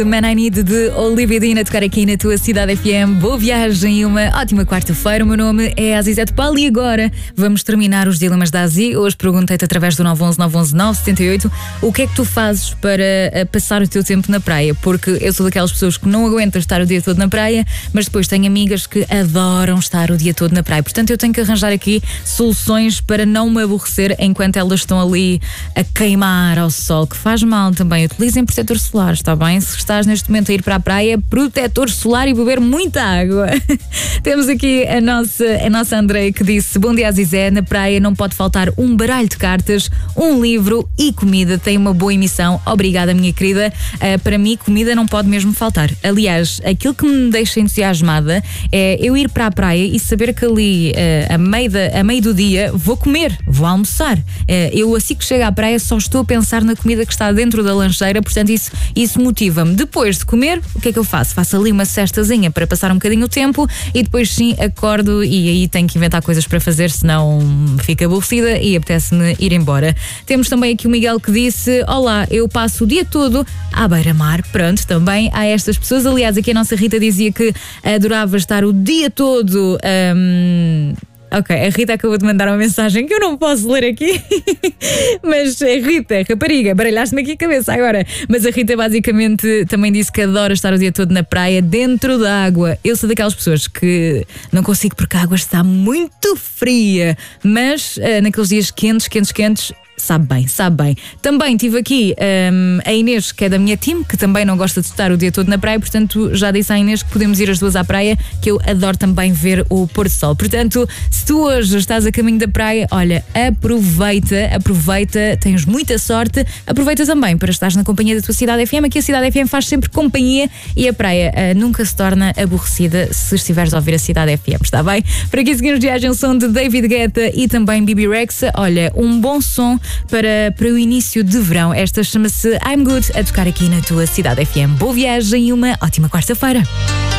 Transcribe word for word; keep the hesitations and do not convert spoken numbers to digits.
Man I Need de Olivia Dean a tocar aqui na tua Cidade F M. Boa viagem e uma ótima quarta-feira. O meu nome é Azizete Paulo e agora vamos terminar os dilemas da Azi. Hoje perguntei-te através do nove um um nove um um nove sete oito o que é que tu fazes para passar o teu tempo na praia, porque eu sou daquelas pessoas que não aguentam estar o dia todo na praia, mas depois tenho amigas que adoram estar o dia todo na praia. Portanto, eu tenho que arranjar aqui soluções para não me aborrecer enquanto elas estão ali a queimar ao sol, que faz mal também. Utilizem protetor solar, está bem? Se estás neste momento a ir para a praia, protetor solar e beber muita água. Temos aqui a nossa, a nossa Andreia que disse: bom dia, Zizé, na praia não pode faltar um baralho de cartas, um livro e comida. Tem uma boa emissão. Obrigada, minha querida. Uh, para mim, comida não pode mesmo faltar. Aliás, aquilo que me deixa entusiasmada é eu ir para a praia e saber que ali, uh, a, meio da, a meio do dia, vou comer, vou almoçar. Uh, eu, assim que chego à praia, só estou a pensar na comida que está dentro da lancheira, portanto, isso, isso motiva-me. Depois de comer, o que é que eu faço? Faço ali uma cestazinha para passar um bocadinho o tempo e depois sim acordo e aí tenho que inventar coisas para fazer, senão fico aborrecida e apetece-me ir embora. Temos também aqui o Miguel que disse: olá, eu passo o dia todo à beira-mar. Pronto, também há estas pessoas. Aliás, aqui a nossa Rita dizia que adorava estar o dia todo... Um... Ok, a Rita acabou de mandar uma mensagem que eu não posso ler aqui. Mas a Rita, rapariga, baralhaste-me aqui a cabeça agora. Mas a Rita basicamente também disse que adora estar o dia todo na praia, dentro da água. Eu sou daquelas pessoas que não consigo porque a água está muito fria. Mas uh, naqueles dias quentes, quentes, quentes... Sabe bem, sabe bem. Também tive aqui um, a Inês, que é da minha team, que também não gosta de estar o dia todo na praia, portanto já disse à Inês que podemos ir as duas à praia, que eu adoro também ver o pôr do sol. Portanto, se tu hoje estás a caminho da praia, olha, aproveita, aproveita, tens muita sorte, aproveita também para estares na companhia da tua Cidade F M, aqui a Cidade F M faz sempre companhia e a praia uh, nunca se torna aborrecida se estiveres a ouvir a Cidade F M, está bem? Por aqui seguimos viagem o som de David Guetta e também Bibi Rexha. Olha, um bom som Para, para o início de verão. Esta chama-se I'm Good, a tocar aqui na tua Cidade F M. Boa viagem e uma ótima quarta-feira.